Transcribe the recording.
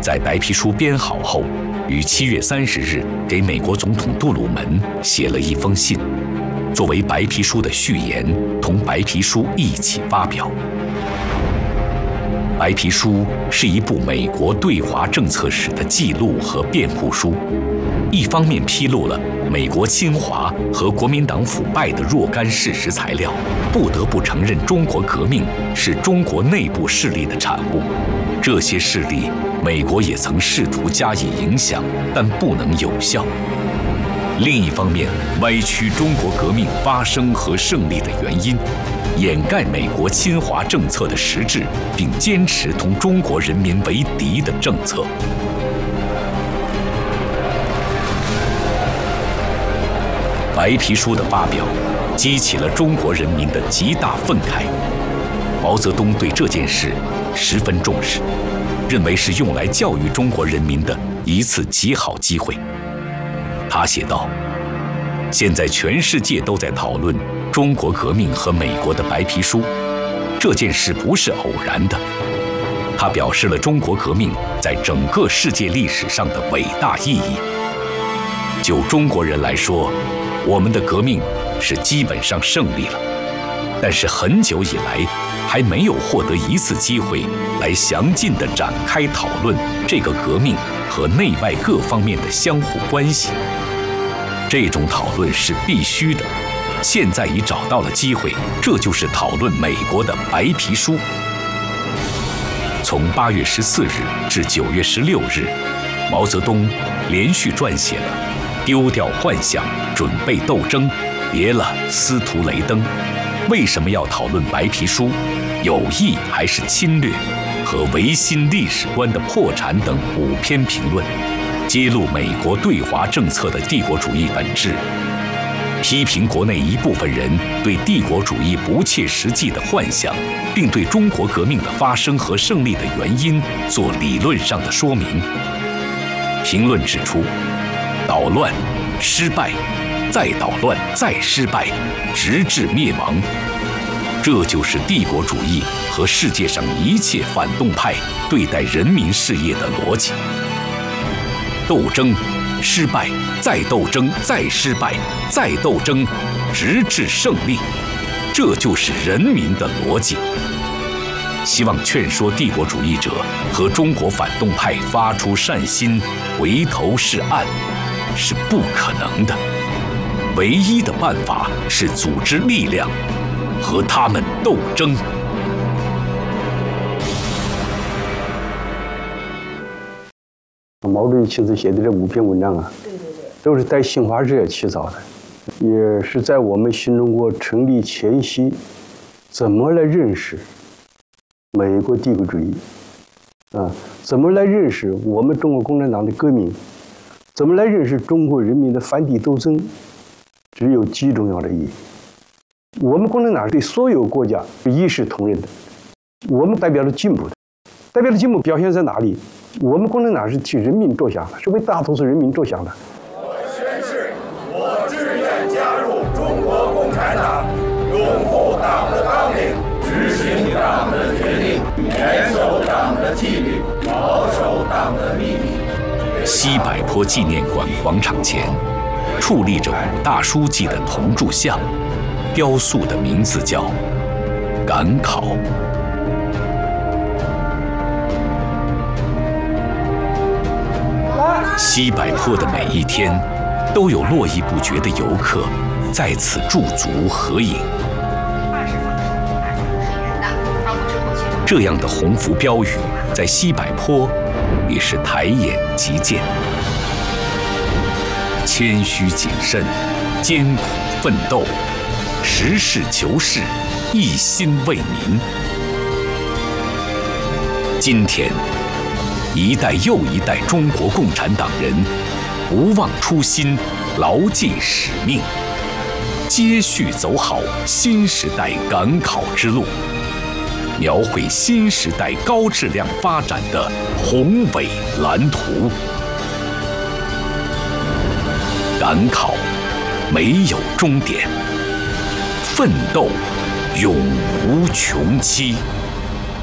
在白皮书编好后，于7月30日给美国总统杜鲁门写了一封信，作为白皮书的序言，同白皮书一起发表。白皮书是一部美国对华政策史的记录和辩护书，一方面披露了美国侵华和国民党腐败的若干事实材料，不得不承认中国革命是中国内部势力的产物。这些势力，美国也曾试图加以影响，但不能有效。另一方面，歪曲中国革命发生和胜利的原因，掩盖美国侵华政策的实质，并坚持同中国人民为敌的政策。白皮书的发表，激起了中国人民的极大愤慨。毛泽东对这件事十分重视，认为是用来教育中国人民的一次极好机会。他写道：“现在全世界都在讨论中国革命和美国的白皮书，这件事不是偶然的。它表示了中国革命在整个世界历史上的伟大意义。就中国人来说，我们的革命是基本上胜利了，但是很久以来还没有获得一次机会来详尽地展开讨论这个革命和内外各方面的相互关系。这种讨论是必须的，现在已找到了机会，这就是讨论美国的白皮书。”从8月14日至9月16日，毛泽东连续撰写了《丢掉幻想，准备斗争》，别了司徒雷登，为什么要讨论白皮书，有意还是侵略，和维新历史观的破产等5篇评论，揭露美国对华政策的帝国主义本质，批评国内一部分人对帝国主义不切实际的幻想，并对中国革命的发生和胜利的原因做理论上的说明。评论指出，捣乱、失败，再捣乱，再失败，直至灭亡，这就是帝国主义和世界上一切反动派对待人民事业的逻辑。斗争、失败，再斗争，再失败，再斗争，直至胜利，这就是人民的逻辑。希望劝说帝国主义者和中国反动派发出善心，回头是岸，是不可能的。唯一的办法是组织力量，和他们斗争。 毛主席亲自写的这5篇文章啊，都是带新华社起草的，也是在我们新中国成立前夕，怎么来认识美国帝国主义怎么来认识我们中国共产党的革命，怎么来认识中国人民的反帝斗争，只有极重要的意义。我们共产党对所有国家一视同仁的，我们代表了进步的，代表了进步表现在哪里？我们共产党是替人民着想的，是为大多数人民着想的。 我宣誓，我志愿加入中国共产党，拥护党的纲领，执行党的决定，严守党的纪律，保守党的秘密。 西柏坡纪念馆广场前，矗立着5大书记的铜铸像，雕塑的名字叫“赶考”。西柏坡的每一天，都有络绎不绝的游客在此驻足合影。这样的鸿福标语，在西柏坡也是抬眼即见。谦虚谨慎，艰苦奋斗，实事求是，一心为民。今天，一代又一代中国共产党人不忘初心，牢记使命，接续走好新时代赶考之路，描绘新时代高质量发展的宏伟蓝图。赶考没有终点，奋斗永无穷期。